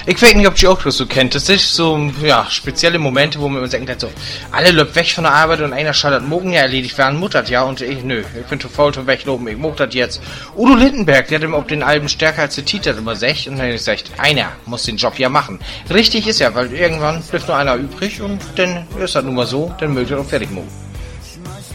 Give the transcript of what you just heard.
Ich weiß nicht, ob ihr auch das so kennt. Das ist so, ja, spezielle Momente, wo man denkt, so, alle löbt weg von der Arbeit und einer schaltet morgen ja erledigt werden, muttert ja, und ich, nö, ich bin zu faul zum Wegloben, ich muck das jetzt. Udo Lindenberg, der hat ihm auf den Alben stärker als der Titer immer sagt, und dann hat er gesagt, einer muss den Job ja machen. Richtig ist ja, weil irgendwann bleibt nur einer übrig und dann ist das nun mal so, dann mögt ihr auch fertig machen.